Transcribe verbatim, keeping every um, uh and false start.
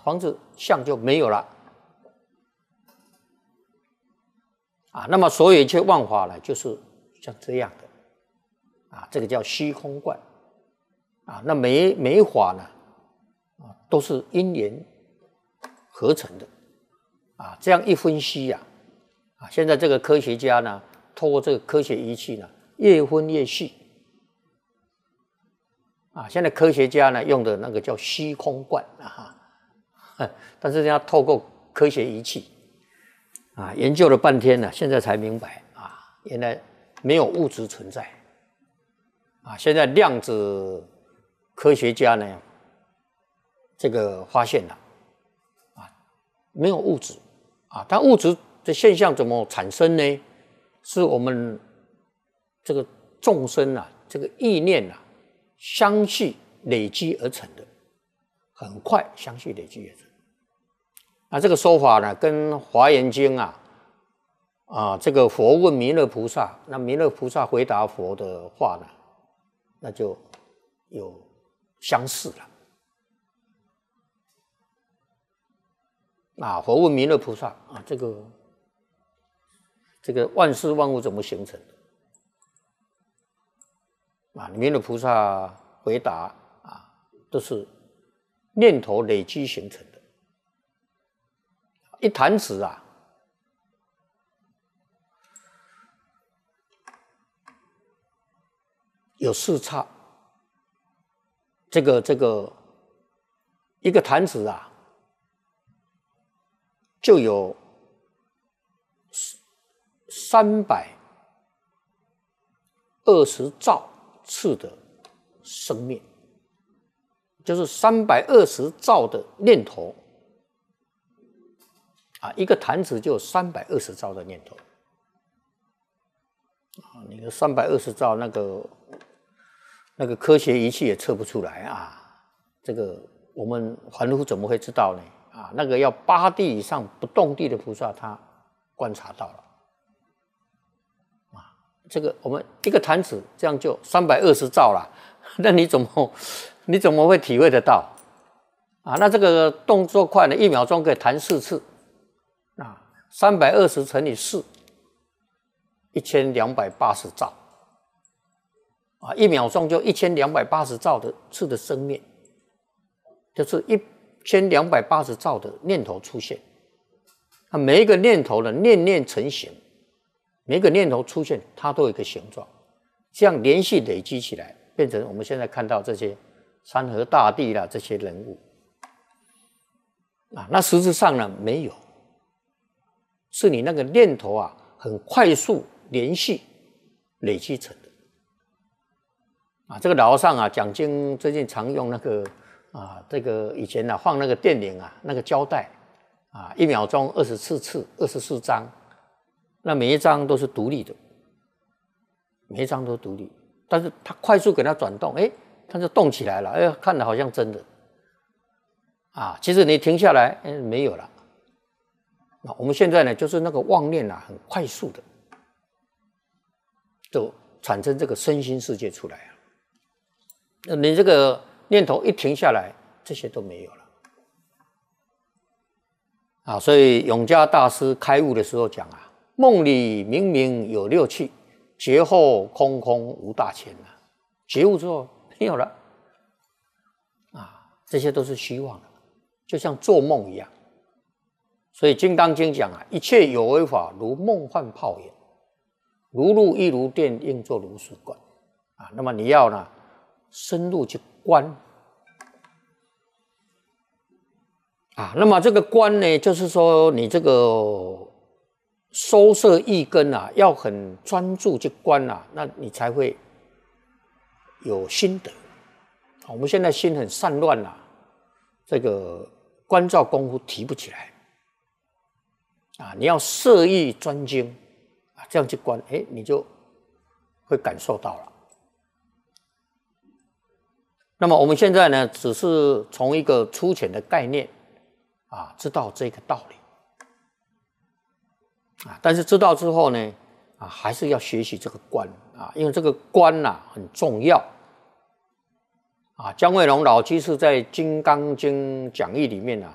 房子相就没有了。啊，那么所有一切万法呢，就是像这样的，啊，这个叫虚空观。啊，那每每一法呢，啊，都是因缘合成的。啊，这样一分析呀、啊，啊，现在这个科学家呢，透过这个科学仪器呢，越分越细。啊，现在科学家呢用的那个叫虚空观啊，但是要透过科学仪器啊，研究了半天呢，现在才明白啊，原来没有物质存在啊。现在量子科学家呢，这个发现了啊，没有物质啊，但物质的现象怎么产生呢？是我们这个众生啊，这个意念啊。相续累积而成的，很快相续累积而成。那这个说法呢，跟《华严经》啊，啊，这个佛问弥勒菩萨，那弥勒菩萨回答佛的话呢，那就有相似了。啊，佛问弥勒菩萨啊，这个这个万事万物怎么形成的？啊，弥勒菩萨回答啊，都是念头累积形成的。一弹指啊，有四刹。这个这个一个弹指啊，就有三百二十兆。次的生命，就是三百二十兆的念头啊，一个弹指就有三百二十兆的念头啊，你的三百二十兆那个那个科学仪器也测不出来啊，这个我们凡夫怎么会知道呢？啊，那个要八地以上不动地的菩萨他观察到了。这个我们一个弹指，这样就三百二十兆了，那你怎么你怎么会体会得到啊？那这个动作快呢，一秒钟可以弹四次，啊，三百二十乘以四，一千两百八十兆，啊，一秒钟就一千两百八十兆的次的生灭，就是一千两百八十兆的念头出现，那每一个念头的念念成形。每个念头出现，它都有一个形状，这样连续累积起来，变成我们现在看到这些山河大地啦，这些人物啊，那实质上呢没有，是你那个念头啊，很快速连续累积成的啊。这个老和尚啊，讲经最近常用那个啊，这个以前啊放那个电影啊，那个胶带啊，一秒钟二十四次，二十四张。那每一张都是独立的，每一张都独立，但是它快速给它转动，哎，它就动起来了，哎，看着好像真的，啊，其实你停下来，哎，没有了。那我们现在呢，就是那个妄念啊，很快速的，就产生这个身心世界出来了。那你这个念头一停下来，这些都没有了。啊，所以永嘉大师开悟的时候讲啊。梦里明明有六趣，觉后空空无大千啊！觉悟之后没有了啊，这些都是虚妄的，就像做梦一样。所以《金刚经》讲啊，一切有为法如梦幻泡影，如露亦如电，应作如是观啊。那么你要呢深入去观啊，那么这个观呢，就是说你这个。收摄意根啊，要很专注去观啊，那你才会有心得。我们现在心很散乱啊，这个观照功夫提不起来啊。你要摄意专精啊，这样去观，哎，你就会感受到了。那么我们现在呢，只是从一个粗浅的概念啊，知道这个道理。啊，但是知道之后呢，啊，还是要学习这个观啊，因为这个观呐、啊、很重要。啊，姜惠龙老居士在《金刚经》讲义里面啊，